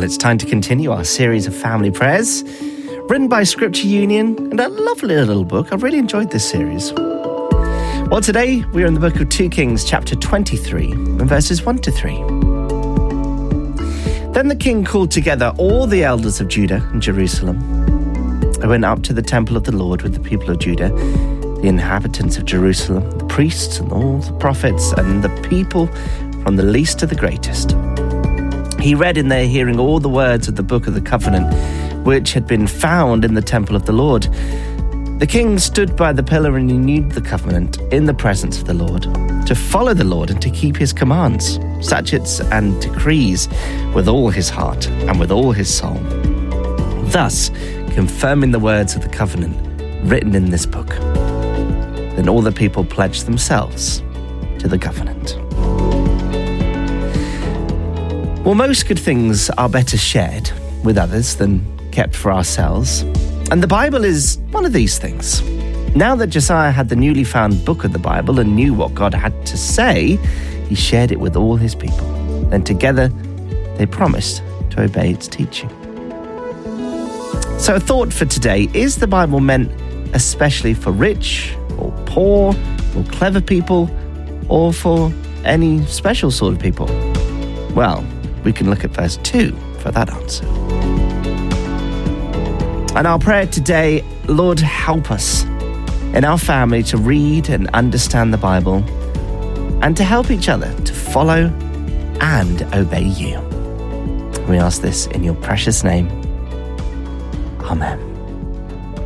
Well, it's time to continue our series of family prayers, written by Scripture Union, and a lovely little book. I've really enjoyed this series. Well, today we're in the book of 2 Kings, chapter 23, and verses 1 to 3. Then the king called together all the elders of Judah and Jerusalem. They went up to the temple of the Lord with the people of Judah, the inhabitants of Jerusalem, the priests and all the prophets, and the people from the least to the greatest. He read in their hearing all the words of the book of the covenant, which had been found in the temple of the Lord. The king stood by the pillar and renewed the covenant in the presence of the Lord, to follow the Lord and to keep his commands, statutes and decrees with all his heart and with all his soul, thus confirming the words of the covenant written in this book. Then all the people pledged themselves to the covenant. Well, most good things are better shared with others than kept for ourselves. And the Bible is one of these things. Now that Josiah had the newly found book of the Bible and knew what God had to say, he shared it with all his people. Then together they promised to obey its teaching. So a thought for today: is the Bible meant especially for rich or poor or clever people, or for any special sort of people? Well, we can look at verse 2 for that answer. And our prayer today: Lord, help us in our family to read and understand the Bible, and to help each other to follow and obey you. We ask this in your precious name. Amen.